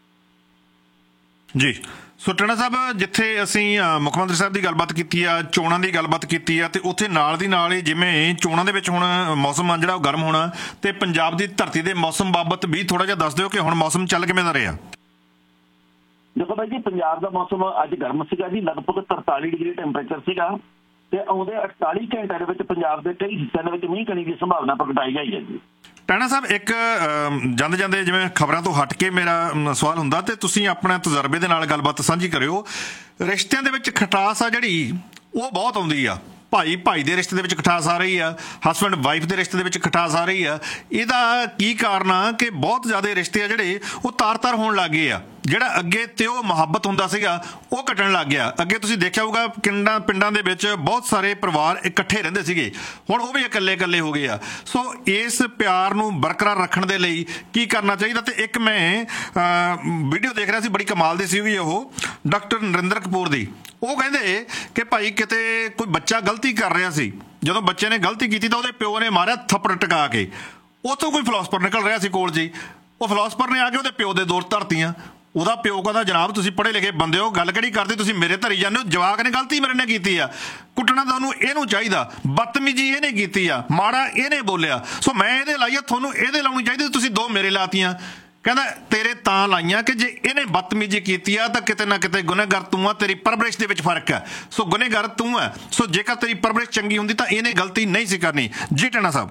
ਜੀ। ਸੋ ਟਣਾ ਸਾਹਿਬ ਜਿੱਥੇ ਅਸੀਂ ਮੁੱਖ ਮੰਤਰੀ ਸਾਹਿਬ ਦੀ ਗੱਲਬਾਤ ਕੀਤੀ ਆ, ਚੋਣਾਂ ਦੀ ਗੱਲਬਾਤ ਕੀਤੀ ਆ, ਤੇ ਉੱਥੇ ਨਾਲ ਦੀ ਨਾਲ ਹੀ ਜਿਵੇਂ ਚੋਣਾਂ ਦੇ ਵਿੱਚ ਹੁਣ ਮੌਸਮ ਆ ਜਿਹੜਾ ਉਹ ਗਰਮ ਹੋਣਾ ਤੇ ਪੰਜਾਬ ਦੀ ਧਰਤੀ ਦੇ ਮੌਸਮ ਬਾਬਤ ਵੀ ਥੋੜਾ ਜਿਹਾ ਦੱਸ ਦਿਓ ਕਿ ਹੁਣ ਮੌਸਮ ਚੱਲ ਕਿਵੇਂ ਦਾ ਰਿਹਾ। ਦੇਖੋ ਬਾਈ ਜੀ ਪੰਜਾਬ ਦਾ ਮੌਸਮ ਅੱਜ ਗਰਮ ਸੀਗਾ ਜੀ, ਲਗਭਗ 43 ਡਿਗਰੀ ਟੈਂਪਰੇਚਰ ਸੀਗਾ ਤੇ ਆਉਂਦੇ 48 ਘੰਟਿਆਂ ਦੇ ਵਿੱਚ ਪੰਜਾਬ ਦੇ ਕਈ ਹਿੱਸਿਆਂ ਦੇ ਵਿੱਚ ਮੀਂਹ ਕਣੀ ਦੀ ਸੰਭਾਵਨਾ ਪ੍ਰਗਟਾਈ ਗਈ ਹੈ ਜੀ। ਟਾਣਾ ਸਾਹਿਬ ਇੱਕ ਜਾਂਦੇ ਜਿਵੇਂ ਖਬਰਾਂ ਤੋਂ ਹਟ ਕੇ ਮੇਰਾ ਸਵਾਲ ਹੁੰਦਾ ਤੇ ਤੁਸੀਂ ਆਪਣੇ ਤਜਰਬੇ ਦੇ ਨਾਲ ਗੱਲਬਾਤ ਸਾਂਝੀ ਕਰਿਓ। ਰਿਸ਼ਤਿਆਂ ਦੇ ਵਿੱਚ ਖਟਾਸ ਆ ਜਿਹੜੀ ਉਹ ਬਹੁਤ ਆਉਂਦੀ ਆ। ਭਾਈ ਦੇ ਰਿਸ਼ਤੇ ਦੇ ਵਿੱਚ ਖਟਾਸ ਆ ਰਹੀ ਆ, ਹਸਬੈਂਡ ਵਾਈਫ ਦੇ ਰਿਸ਼ਤੇ ਦੇ ਵਿੱਚ ਖਟਾਸ ਆ ਰਹੀ ਆ। ਇਹਦਾ ਕੀ ਕਾਰਨ ਆ ਕਿ ਬਹੁਤ ਜ਼ਿਆਦਾ ਰਿਸ਼ਤੇ ਆ ਜਿਹੜੇ ਉਹ ਤਾਰ-ਤਾਰ ਹੋਣ ਲੱਗ ਗਏ ਆ। ਜਿਹੜਾ ਅੱਗੇ ਤੇ ਉਹ ਮੁਹੱਬਤ ਹੁੰਦਾ ਸੀਗਾ ਉਹ ਘਟਣ ਲੱਗ ਗਿਆ। ਅੱਗੇ ਤੁਸੀਂ ਦੇਖਿਆ ਹੋਊਗਾ ਪਿੰਡਾਂ ਦੇ ਵਿੱਚ ਬਹੁਤ ਸਾਰੇ ਪਰਿਵਾਰ ਇਕੱਠੇ ਰਹਿੰਦੇ ਸੀਗੇ, ਹੁਣ ਉਹ ਵੀ ਇਕੱਲੇ ਹੋ ਗਏ ਆ। ਸੋ ਇਸ ਪਿਆਰ ਨੂੰ ਬਰਕਰਾਰ ਰੱਖਣ ਦੇ ਲਈ ਕੀ ਕਰਨਾ ਚਾਹੀਦਾ। ਤੇ ਇੱਕ ਮੈਂ ਵੀਡੀਓ ਦੇਖ ਰਿਹਾ ਸੀ, ਬੜੀ ਕਮਾਲ ਦੀ ਸੀ ਵੀ ਉਹ ਡਾਕਟਰ ਨਰਿੰਦਰ ਕਪੂਰ ਦੀ। ਉਹ ਕਹਿੰਦੇ ਕਿ ਭਾਈ ਕਿਤੇ ਕੋਈ ਬੱਚਾ ਗਲਤੀ ਕਰ ਰਿਹਾ ਸੀ, ਜਦੋਂ ਬੱਚੇ ਨੇ ਗਲਤੀ ਕੀਤੀ ਤਾਂ ਉਹਦੇ ਪਿਓ ਨੇ ਮਾਰਿਆ ਥੱਪੜ ਟਕਾ ਕੇ। ਉੱਥੋਂ ਕੋਈ ਫਿਲਾਸਫਰ ਨਿਕਲ ਰਿਹਾ ਸੀ ਕੋਲ ਜੀ, ਉਹ ਫਿਲਾਸਫਰ ਨੇ ਆ ਕੇ ਉਹਦੇ ਪਿਓ ਦੇ ਦੌਰ ਧਰਤੀਆਂ। ਉਹਦਾ ਪਿਓ ਕਹਿੰਦਾ ਜਨਾਬ ਤੁਸੀਂ ਪੜ੍ਹੇ ਲਿਖੇ ਬੰਦੇ ਹੋ, ਗੱਲ ਕਿਹੜੀ ਕਰਦੇ ਤੁਸੀਂ ਮੇਰੇ ਧਰੀ ਜਾਂਦੇ ਹੋ, ਜਵਾਕ ਨੇ ਗਲਤੀ ਮੇਰੇ ਨੇ ਕੀਤੀ ਆ, ਕੁੱਟਣਾ ਤਾਂ ਉਹਨੂੰ ਇਹਨੂੰ ਚਾਹੀਦਾ, ਬਦਤਮੀਜੀ ਇਹਨੇ ਕੀਤੀ ਆ, ਮਾੜਾ ਇਹਨੇ ਬੋਲਿਆ, ਸੋ ਮੈਂ ਇਹਦੇ ਲਾਈਆ, ਤੁਹਾਨੂੰ ਇਹਦੇ ਲਾਉਣੀ ਚਾਹੀਦੀ, ਤੁਸੀਂ ਦੋ ਮੇਰੇ ਲਾਤੀਆਂ। ਕਹਿੰਦਾ ਤੇਰੇ ਤਾਂ ਲਾਈਆਂ ਕਿ ਜੇ ਇਹਨੇ ਬਦਤਮੀਜੀ ਕੀਤੀ ਆ ਤਾਂ ਕਿਤੇ ਨਾ ਕਿਤੇ ਗੁਨਹਗਾਰ ਤੂੰ ਆ, ਤੇਰੀ ਪਰਵਰਿਸ਼ ਦੇ ਵਿੱਚ ਫਰਕ ਹੈ। ਸੋ ਗੁਨਹਗਾਰ ਤੂੰ ਹੈ, ਸੋ ਜੇਕਰ ਤੇਰੀ ਪਰਵਰਿਸ਼ ਚੰਗੀ ਹੁੰਦੀ ਤਾਂ ਇਹਨੇ ਗਲਤੀ ਨਹੀਂ ਸੀ ਕਰਨੀ। ਜੀ ਟਣਾ ਸਾਹਿਬ।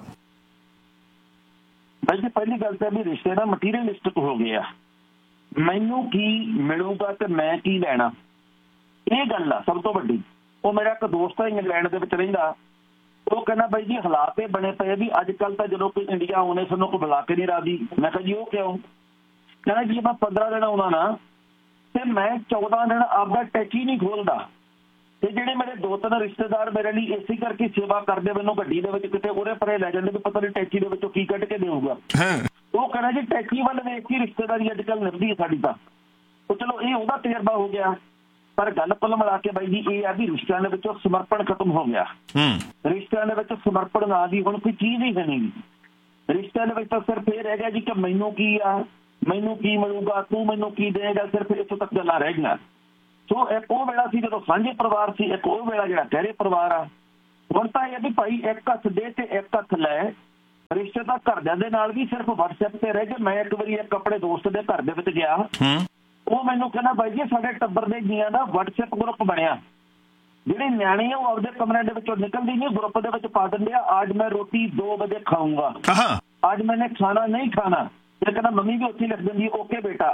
ਭਾਈ ਜੀ ਪਹਿਲੀ ਗੱਲ ਤਾਂ ਵੀ ਰਿਸ਼ਤੇ ਦਾ ਮਟੀਰੀਅਲਿਸਟਿਕ ਹੋ ਗਿਆ, ਮੈਨੂੰ ਕੀ ਮਿਲੂਗਾ ਤੇ ਮੈਂ ਕੀ ਲੈਣਾ, ਇਹ ਗੱਲ ਆ ਸਭ ਤੋਂ ਵੱਡੀ। ਉਹ ਮੇਰਾ ਇੱਕ ਦੋਸਤ ਹੈ ਇੰਗਲੈਂਡ ਦੇ ਵਿੱਚ ਰਹਿੰਦਾ, ਉਹ ਕਹਿੰਦਾ ਬਾਈ ਜੀ ਹਾਲਾਤ ਇਹ ਬਣੇ ਪਏ ਵੀ ਅੱਜ ਕੱਲ੍ਹ ਤਾਂ ਜਦੋਂ ਕੋਈ ਇੰਡੀਆ ਆਉਣੇ ਸਾਨੂੰ ਕੋਈ ਬੁਲਾ ਕੇ ਨਹੀਂ ਰਾਜੀ। ਮੈਂ ਕਿਹਾ ਜੀ ਉਹ ਕਿਉਂ? ਕਹਿੰਦਾ ਜੀ ਮੈਂ 15 ਦਿਨ ਆਉਣਾ ਨਾ ਤੇ ਮੈਂ 14 ਦਿਨ ਆਪਦਾ ਟੈਚ ਹੀ ਨਹੀਂ ਖੋਲਦਾ। ਤੇ ਜਿਹੜੇ ਮੇਰੇ 2-3 ਰਿਸ਼ਤੇਦਾਰ ਮੇਰੇ ਲਈ ਇਸੇ ਕਰਕੇ ਸੇਵਾ ਕਰਦੇ ਮੈਨੂੰ ਗੱਡੀ ਦੇ ਵਿੱਚ ਕਿਤੇ ਉਰੇ ਪਰੇ ਲੈ ਜਾਂਦੇ ਵੀ ਪਤਾ ਨਹੀਂ ਟੈਚੀ ਦੇ ਵਿੱਚੋਂ ਕੀ ਕੱਢ ਕੇ ਦੇਊਗਾ। ਉਹ ਕਹਿੰਦਾ ਜੀ ਟੈਚੀ ਵੱਲ ਵੇਖ ਕੇ ਰਿਸ਼ਤੇਦਾਰੀ ਅੱਜ ਕੱਲ੍ਹ ਨਿਭਦੀ ਹੈ ਸਾਡੀ ਤਾਂ। ਉਹ ਚਲੋ ਇਹ ਉਹਦਾ ਤਜਰਬਾ ਹੋ ਗਿਆ, ਪਰ ਗੱਲ ਕੁੱਲ ਮਿਲਾ ਕੇ ਬਾਈ ਜੀ ਇਹ ਆ ਵੀ ਰਿਸ਼ਤਿਆਂ ਦੇ ਵਿੱਚੋਂ ਸਮਰਪਣ ਖਤਮ ਹੋ ਗਿਆ। ਰਿਸ਼ਤਿਆਂ ਦੇ ਵਿੱਚ ਸਮਰਪਣ ਨਾਂ ਦੀ ਹੁਣ ਕੋਈ ਚੀਜ਼ ਹੀ ਹੈ ਨਹੀਂ। ਰਿਸ਼ਤਿਆਂ ਦੇ ਵਿੱਚ ਤਾਂ ਸਿਰਫ ਇਹ ਰਹਿ ਗਿਆ ਜੀ ਕਿ ਮੈਨੂੰ ਕੀ ਆ, ਮੈਨੂੰ ਕੀ ਮਿਲੂਗਾ, ਤੂੰ ਮੈਨੂੰ ਕੀ ਦੇਏਗਾ, ਸਿਰਫ ਇੱਥੋਂ ਤੱਕ ਗੱਲਾਂ ਰਹਿ ਗਈਆਂ। ਸੋ ਇੱਕ ਉਹ ਵੇਲਾ ਸੀ ਜਦੋਂ ਸਾਂਝੇ ਪਰਿਵਾਰ ਸੀ, ਇੱਕ ਉਹ ਵੇਲਾ ਜਿਹੜਾ ਗਹਿਰੇ ਪਰਿਵਾਰ ਆ। ਹੁਣ ਤਾਂ ਇਹ ਵੀ ਭਾਈ ਇੱਕ ਹੱਥ ਦੇ ਤੇ ਇੱਕ ਹੱਥ ਲੈ। ਰਿਸ਼ਤੇ ਤਾਂ ਘਰਦਿਆਂ ਦੇ ਨਾਲ ਵੀ ਸਿਰਫ WhatsApp ਤੇ ਰਹਿ ਗਏ। ਮੈਂ ਇੱਕ ਵਾਰੀ ਇੱਕ ਆਪਣੇ ਦੋਸਤ ਦੇ ਘਰ ਦੇ ਵਿੱਚ ਗਿਆ, ਉਹ ਮੈਨੂੰ ਕਹਿੰਦਾ ਬਾਈ ਜੀ ਸਾਡੇ ਟੱਬਰ ਦੇ ਜੀਆਂ ਦਾ WhatsApp ਗਰੁੱਪ ਬਣਿਆ, ਜਿਹੜੇ ਨਿਆਣੇ ਆ ਉਹ ਆਪਦੇ ਕਮਰਿਆਂ ਦੇ ਵਿੱਚੋਂ ਨਿਕਲਦੀ ਨਹੀਂ, ਗਰੁੱਪ ਦੇ ਵਿੱਚ ਪਾ ਦਿੰਦੇ ਆ ਅੱਜ ਮੈਂ ਰੋਟੀ 2 ਵਜੇ ਖਾਊਂਗਾ, ਅੱਜ ਮੈਨੇ ਖਾਣਾ ਨਹੀਂ ਖਾਣਾ। ਤੇ ਕਹਿੰਦਾ ਮੰਮੀ ਵੀ ਉੱਥੇ ਲਿਖ ਦਿੰਦੀ ਓਕੇ ਬੇਟਾ।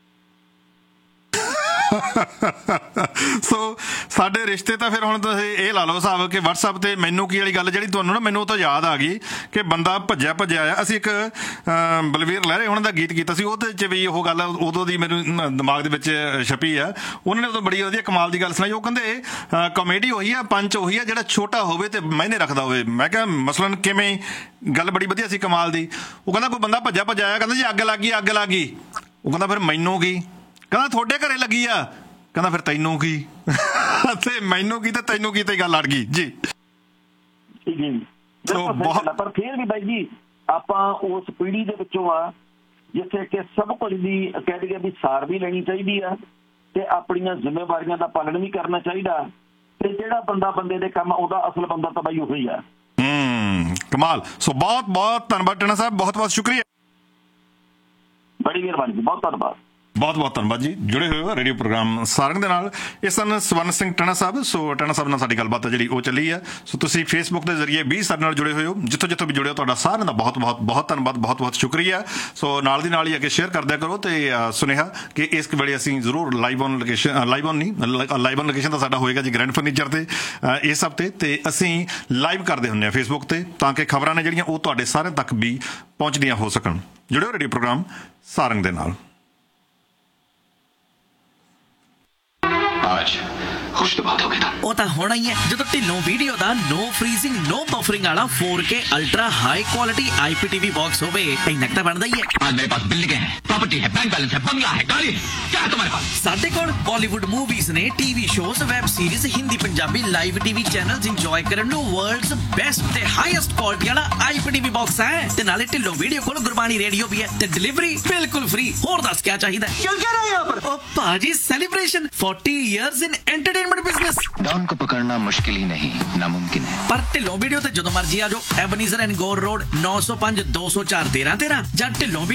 ਸੋ ਸਾਡੇ ਰਿਸ਼ਤੇ ਤਾਂ ਫਿਰ ਹੁਣ ਤੁਸੀਂ ਇਹ ਲਾ ਲਓ ਹਿਸਾਬ ਕਿ WhatsApp ਤੇ ਮੈਨੂੰ ਕੀ ਵਾਲੀ ਗੱਲ ਜਿਹੜੀ ਤੁਹਾਨੂੰ ਨਾ ਮੈਨੂੰ ਤਾਂ ਯਾਦ ਆ ਗਈ ਕਿ ਬੰਦਾ ਭੱਜਿਆ ਆਇਆ। ਅਸੀਂ ਇੱਕ ਬਲਵੀਰ ਲਹਿਰੇ ਉਹਨਾਂ ਦਾ ਗੀਤ ਕੀਤਾ ਸੀ, ਉਹਦੇ 'ਚ ਵੀ ਉਹ ਗੱਲ ਉਦੋਂ ਦੀ ਮੈਨੂੰ ਦਿਮਾਗ ਦੇ ਵਿੱਚ ਛਪੀ ਆ। ਉਹਨਾਂ ਨੇ ਉਦੋਂ ਬੜੀ ਵਧੀਆ ਕਮਾਲ ਦੀ ਗੱਲ ਸੁਣਾਈ। ਉਹ ਕਹਿੰਦੇ ਕਾਮੇਡੀ ਉਹੀ ਆ, ਪੰਚ ਉਹੀ ਆ ਜਿਹੜਾ ਛੋਟਾ ਹੋਵੇ ਤੇ ਮਾਇਨੇ ਰੱਖਦਾ ਹੋਵੇ। ਮੈਂ ਕਿਹਾ ਮਸਲਨ ਕਿਵੇਂ? ਗੱਲ ਬੜੀ ਵਧੀਆ ਸੀ, ਕਮਾਲ ਦੀ। ਉਹ ਕਹਿੰਦਾ ਕੋਈ ਬੰਦਾ ਭੱਜਿਆ ਆਇਆ, ਕਹਿੰਦਾ ਜੀ ਅੱਗ ਲੱਗ ਗਈ। ਉਹ ਕਹਿੰਦਾ ਫਿਰ ਮੈਨੂੰ ਕੀ? ਕਹਿੰਦਾ ਤੁਹਾਡੇ ਘਰੇ ਲੱਗੀ ਆ, ਕਹਿੰਦਾ ਫਿਰ ਤੈਨੂੰ ਕੀ ਤੇ ਮੈਨੂੰ ਕੀ ਤੇ ਤੈਨੂੰ ਕੀ ਤੇ ਗੱਲ ਅੜ ਗਈ ਜੀ। ਜੀ ਪਰ ਫਿਰ ਵੀ ਬਾਈ ਜੀ ਆਪਾਂ ਉਸ ਪੀੜ੍ਹੀ ਦੇ ਵਿੱਚੋਂ ਆ ਜਿੱਥੇ ਕਿ ਸਭ ਕੁਝ ਦੀ ਕਹਿ ਦਈਏ ਵੀ ਸਾਰ ਵੀ ਲੈਣੀ ਚਾਹੀਦੀ ਆ ਤੇ ਆਪਣੀਆਂ ਜ਼ਿੰਮੇਵਾਰੀਆਂ ਦਾ ਪਾਲਣ ਵੀ ਕਰਨਾ ਚਾਹੀਦਾ, ਤੇ ਜਿਹੜਾ ਬੰਦਾ ਬੰਦੇ ਦੇ ਕੰਮ ਆਉਂਦਾ ਅਸਲ ਬੰਦਾ ਤਾਂ ਬਾਈ ਉਹੀ ਆ। ਕਮਾਲ। ਸੋ ਬਹੁਤ ਬਹੁਤ ਧੰਨਵਾਦ ਟਣਾ ਸਾਹਿਬ, ਬਹੁਤ ਬਹੁਤ ਸ਼ੁਕਰੀਆ, ਬੜੀ ਮਿਹਰਬਾਨੀ ਜੀ, ਬਹੁਤ ਧੰਨਵਾਦ। ਬਹੁਤ ਬਹੁਤ ਧੰਨਵਾਦ ਜੀ। ਜੁੜੇ ਹੋਏ ਹੋ ਰੇਡੀਓ ਪ੍ਰੋਗਰਾਮ ਸਾਰੰਗ ਦੇ ਨਾਲ। ਇਹ ਸਨ ਸਵਰਨ ਸਿੰਘ ਟਣਾ ਸਾਹਿਬ। ਸੋ ਟਣਾ ਸਾਹਿਬ ਨਾਲ ਸਾਡੀ ਗੱਲਬਾਤ ਜਿਹੜੀ ਉਹ ਚੱਲੀ ਆ। ਸੋ ਤੁਸੀਂ ਫੇਸਬੁੱਕ ਦੇ ਜ਼ਰੀਏ ਵੀ ਸਾਡੇ ਨਾਲ ਜੁੜੇ ਹੋਏ ਹੋ, ਜਿੱਥੋਂ ਜਿੱਥੋਂ ਵੀ ਜੁੜੇ ਹੋ ਤੁਹਾਡਾ ਸਾਰਿਆਂ ਦਾ ਬਹੁਤ ਬਹੁਤ ਬਹੁਤ ਧੰਨਵਾਦ, ਬਹੁਤ ਬਹੁਤ ਸ਼ੁਕਰੀਆ। ਸੋ ਨਾਲ ਦੀ ਨਾਲ ਹੀ ਅੱਗੇ ਸ਼ੇਅਰ ਕਰਦਿਆ ਕਰੋ ਤੇ ਸੁਨੇਹਾ ਕਿ ਇਸ ਵੇਲੇ ਅਸੀਂ ਜ਼ਰੂਰ ਲਾਈਵ ਔਨ ਲੋਕੇਸ਼ਨ ਤਾਂ ਸਾਡਾ ਹੋਏਗਾ ਜੀ ਗ੍ਰੈਂਡ ਫਰਨੀਚਰ ਤੇ ਇਸ ਹਫ਼ਤੇ, ਤੇ ਅਸੀਂ ਲਾਈਵ ਕਰਦੇ ਹੁੰਦੇ ਹਾਂ ਫੇਸਬੁੱਕ ਤੇ ਤਾਂ ਕਿ ਖਬਰਾਂ ਨੇ ਜਿਹੜੀਆਂ ਉਹ ਤੁਹਾਡੇ ਸਾਰਿਆਂ ਤੱਕ ਵੀ ਪਹੁੰਚਦੀਆਂ ਹੋ ਸਕਣ। ਜੁੜਿਓ ਰੇਡੀਓ ਪ੍ਰੋਗਰਾਮ ਸਾਰੰਗ ਦੇ ਨਾਲ। आज खुश तो बहुत हो गया था। ਉਹ ਤਾਂ ਹੋਣਾ ਹੀ ਹੈ ਜਦੋਂ ਢਿੱਲੋਂ ਵੀਡੀਓ ਦਾ ਨੋ ਫਰੀਜ਼ਿੰਗ ਨੋ ਬਫਰਿੰਗ ਵਾਲਾ 4K ultra high quality IPTV box ਹੋਵੇ। ਇੰਨਾ ਤਾਂ ਬਣਦਾ ਹੀ ਹੈ। आज मेरे पास बिल्डिंग है, प्रॉपर्टी है, बैंक बैलेंस है, बंगला है, गाड़ी है, क्या है तुम्हारे पास? ਸਾਡੇ ਕੋਲ ਬਾਲੀਵੁੱਡ ਮੂਵੀਜ਼ ਨੇ, TV shows, web series, Hindi Punjabi live TV channels enjoy ਕਰਨ ਨੂੰ ਵਰਲਡਸ ਬੈਸਟ ਤੇ ਹਾਈਐਸਟ ਕੁਆਲਿਟੀ ਵਾਲਾ IPTV ਬਾਕਸ ਹੈ। ਤੇ ਨਾਲੇ ਢਿੱਲੋਂ ਵੀਡੀਓ ਕੋਲ ਗੁਰਬਾਣੀ ਰੇਡੀਓ ਵੀ ਹੈ ਤੇ ਡਿਲੀਵਰੀ ਬਿਲਕੁਲ ਫ੍ਰੀ। ਹੋਰ ਦੱਸ ਕੀ ਚਾਹੀਦਾ? चल क्या रहा है यहाँ पर? ਉਹ ਭਾਜੀ ਸੈਲੀਬ੍ਰੇਸ਼ਨ 40 ਇਅਰਸ ਇਨ ਐਂਟਰਟੇਨਮੈਂਟ ਬਿਜ਼ਨਸ। डॉन को पकड़ना मुश्किल ही नहीं नामुमकिन है। ਪਰ ਢਿੱਲੋਂ ਵੀਡੀਓ ਤੇ ਜਦੋਂ ਮਰਜ਼ੀ ਆ ਜਾਓ। ਐਬਨੀਜ਼ਰ ਐਂਡ ਗੋਰ ਰੋਡ 905 204 1313 ਜਾਂ ਢਿੱਲੋਂ